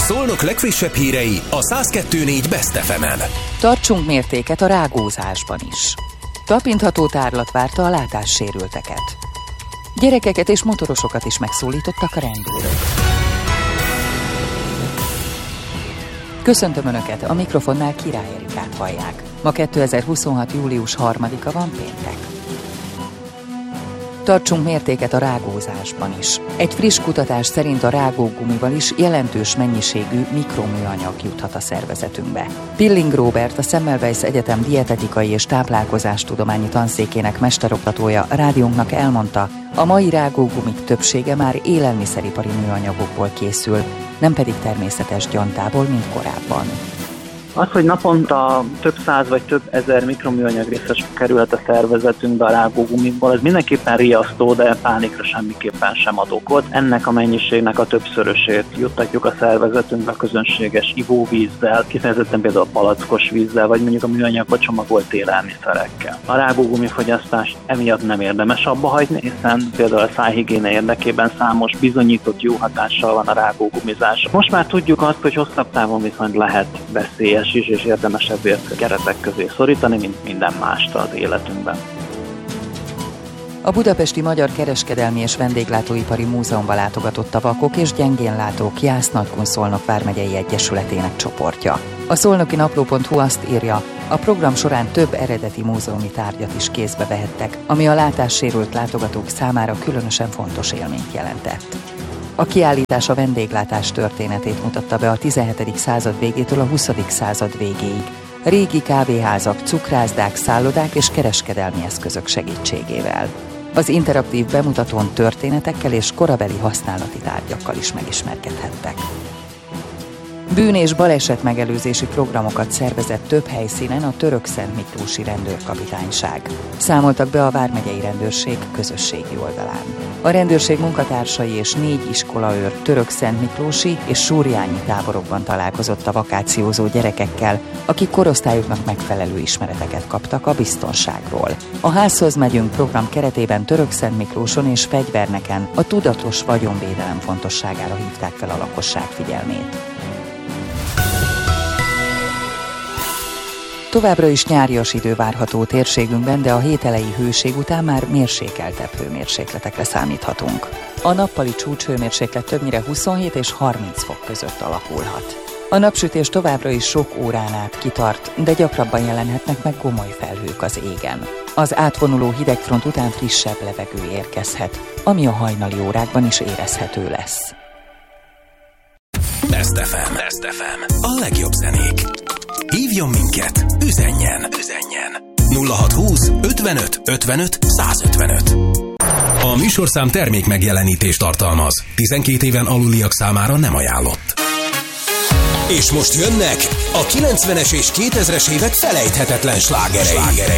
Szolnok legfrissebb hírei a 102.4 Best FM-en. Tartsunk mértéket a rágózásban is. Tapintható tárlat várta a látássérülteket. Gyerekeket és motorosokat is megszólítottak a rendőrök. Köszöntöm Önöket, a mikrofonnál Király Erikát hallják. Ma 2026. július 3-a van, péntek. Tartsunk mértéket a rágózásban is. Egy friss kutatás szerint a rágógumival is jelentős mennyiségű mikroműanyag juthat a szervezetünkbe. Pilling Róbert, a Semmelweis Egyetem dietetikai és táplálkozástudományi tanszékének mesteroktatója rádiónknak elmondta, a mai rágógumik többsége már élelmiszeripari műanyagokból készül, nem pedig természetes gyantából, mint korábban. Az, hogy naponta több száz vagy több ezer mikroműanyag részes kerülhet a szervezetünkbe a rágógumikból, ez mindenképpen riasztó, de pánikra semmiképpen sem ad okot. Ennek a mennyiségnek a többszörösét juttatjuk a szervezetünkbe a közönséges ivóvízzel, kifejezetten például a palackos vízzel, vagy mondjuk a műanyagba csomagolt élelmiszerekkel. A rágógumi fogyasztást emiatt nem érdemes abba hagyni, hiszen például a szájhigiéne érdekében számos bizonyított jó hatással van a rágógumizás. Most már tudjuk azt, hogy hosszabb távon viszont lehet veszélyes is, és érdemes ezért keretek közé szorítani, mint minden mást az életünkben. A Budapesti Magyar Kereskedelmi és Vendéglátóipari Múzeumba látogatott a Vakok és Gyengénlátók Jász-Nagykun-Szolnok vármegyei egyesületének csoportja. A szolnoki napló.hu azt írja, a program során több eredeti múzeumi tárgyat is kézbe vehettek, ami a látássérült látogatók számára különösen fontos élményt jelentett. A kiállítás a vendéglátás történetét mutatta be a 17. század végétől a 20. század végéig, régi kávéházak, cukrászdák, szállodák és kereskedelmi eszközök segítségével. Az interaktív bemutatón történetekkel és korabeli használati tárgyakkal is megismerkedhettek. Bűn- és baleset megelőzési programokat szervezett több helyszínen a Törökszentmiklósi Rendőrkapitányság. Számoltak be a vármegyei rendőrség közösségi oldalán. A rendőrség munkatársai és 4 iskolaőr Törökszentmiklósi és Súrjányi táborokban találkozott a vakációzó gyerekekkel, akik korosztályuknak megfelelő ismereteket kaptak a biztonságról. A Házhoz megyünk program keretében Törökszentmiklóson és Fegyverneken a tudatos vagyonvédelem fontosságára hívták fel a lakosság figyelmét. Továbbra is nyárias idő várható térségünkben, de a hét eleji hőség után már mérsékeltebb hőmérsékletekre számíthatunk. A nappali csúcshőmérséklet többnyire 27 és 30 fok között alakulhat. A napsütés továbbra is sok órán át kitart, de gyakrabban jelenhetnek meg gomoly felhők az égen. Az átvonuló hidegfront után frissebb levegő érkezhet, ami a hajnali órákban is érezhető lesz. Best FM. A legjobb zenék. Hívjon minket, üzenjen. 0620 55 55 155. A műsorszám termék megjelenítést tartalmaz. 12 éven aluliak számára nem ajánlott. És most jönnek a 90-es és 2000-es évek felejthetetlen slágerei.